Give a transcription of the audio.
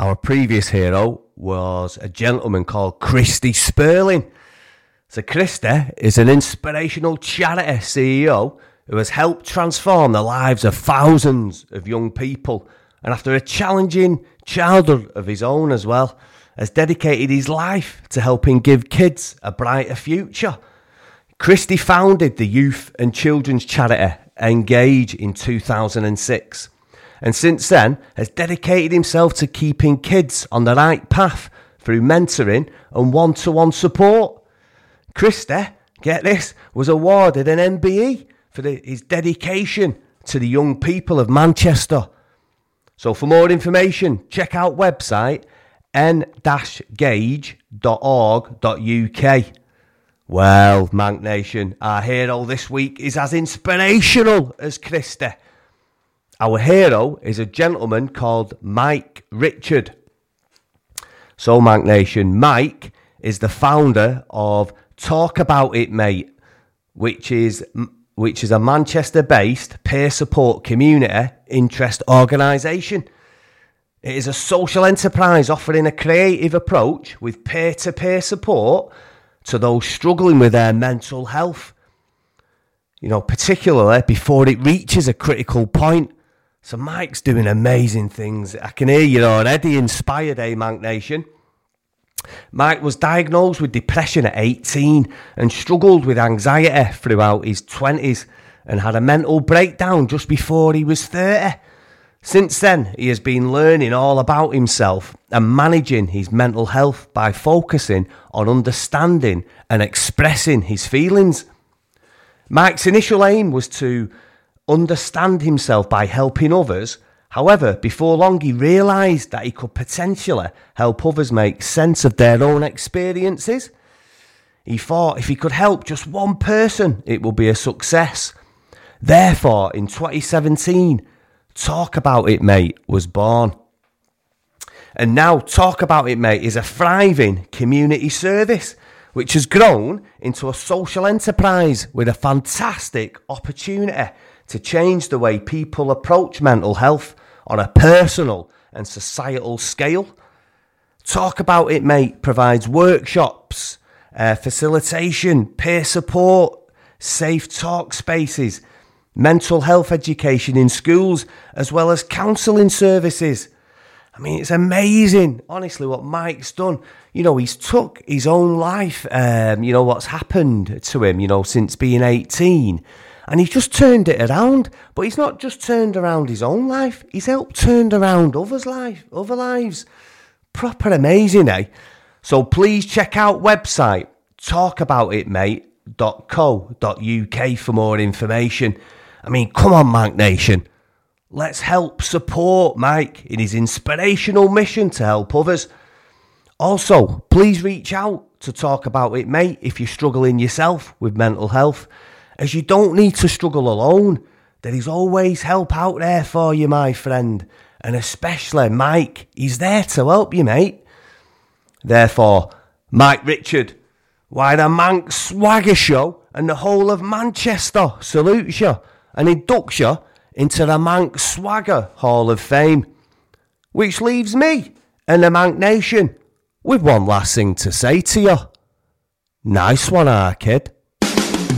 our previous hero was a gentleman called Christy Sperling. So Christy is an inspirational charity CEO who has helped transform the lives of thousands of young people, and after a challenging childhood of his own as well, has dedicated his life to helping give kids a brighter future. Christy founded the youth and children's charity Engage in 2006, and since then has dedicated himself to keeping kids on the right path through mentoring and one-to-one support. Christy, get this, was awarded an MBE for his dedication to the young people of Manchester. So for more information, check out website n-gage.org.uk. Well, Manc Nation, our hero this week is as inspirational as Christy. Our hero is a gentleman called Mike Richard. So, Manc Nation, Mike is the founder of Talk About It Mate, which is a Manchester-based peer support community interest organisation. It is a social enterprise offering a creative approach with peer-to-peer support to those struggling with their mental health, particularly before it reaches a critical point. So Mike's doing amazing things. I can hear you already inspired, Manc Nation. Mike was diagnosed with depression at 18 and struggled with anxiety throughout his 20s and had a mental breakdown just before he was 30. Since then, he has been learning all about himself and managing his mental health by focusing on understanding and expressing his feelings. Mike's initial aim was to understand himself by helping others. However, before long he realised that he could potentially help others make sense of their own experiences. He thought if he could help just one person, it would be a success. Therefore, in 2017, Talk About It Mate was born. And now Talk About It Mate is a thriving community service which has grown into a social enterprise with a fantastic opportunity to change the way people approach mental health on a personal and societal scale. Talk About It Mate provides workshops, facilitation, peer support, safe talk spaces, mental health education in schools, as well as counselling services. I mean, it's amazing, honestly, what Mike's done. He's took his own life, what's happened to him, since being 18. And he's just turned it around. But he's not just turned around his own life. He's helped turn around other lives. Proper amazing, eh? So please check out website talkaboutitmate.co.uk for more information. I mean, come on, Manc Nation. Let's help support Mike in his inspirational mission to help others. Also, please reach out to Talk About It Mate if you're struggling yourself with mental health, as you don't need to struggle alone. There is always help out there for you, my friend. And especially Mike, he's there to help you, mate. Therefore, Mike Richard, why the Manc Swagger Show and the whole of Manchester salutes you and inducts you into the Manc Swagger Hall of Fame. Which leaves me and the Manc Nation with one last thing to say to you. Nice one, kid.